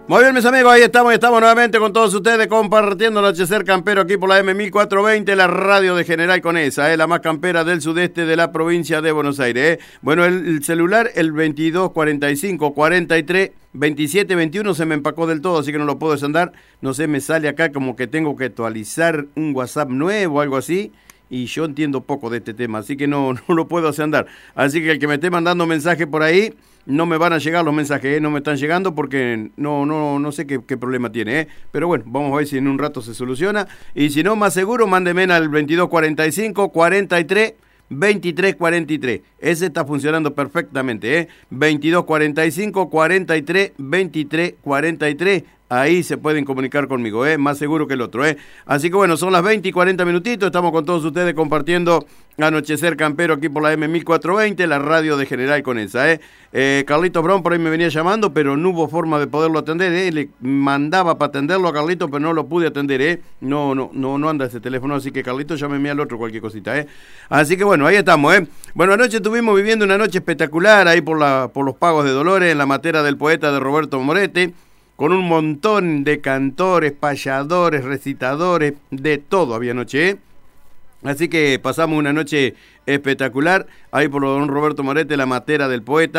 Muy bien, mis amigos, ahí estamos nuevamente con todos ustedes compartiendo Anochecer Campero aquí por la M1420, la radio de General Conesa, la más campera del sudeste de la provincia de Buenos Aires. Bueno, el celular, el 22 45 43 27 21 se me empacó del todo, así que no lo puedo desandar. No sé, me sale acá como que tengo que actualizar un WhatsApp nuevo o algo así. Y yo entiendo poco de este tema, así que no lo puedo hacer andar. Así que el que me esté mandando mensaje por ahí, no me van a llegar los mensajes, no me están llegando porque no sé qué problema tiene, Pero bueno, vamos a ver si en un rato se soluciona. Y si no, más seguro, mándeme al 2245 43 23 43. Ese está funcionando perfectamente, 2245 43 23 43. Ahí se pueden comunicar conmigo, más seguro que el otro, Así que bueno, son las 20 y 40 minutitos, estamos con todos ustedes compartiendo Anochecer Campero aquí por la M1420, la radio de General Conesa, Carlitos Brown por ahí me venía llamando, pero no hubo forma de poderlo atender, Le mandaba para atenderlo a Carlitos, pero no lo pude atender, No anda ese teléfono, así que Carlitos llámeme al otro cualquier cosita, Así que bueno, ahí estamos, Bueno, anoche estuvimos viviendo una noche espectacular ahí por los Pagos de Dolores, en la matera del poeta de Roberto Moretti, con un montón de cantores, payadores, recitadores, de todo había anoche, Así que pasamos una noche espectacular ahí por don Roberto Moretti, la matera del poeta.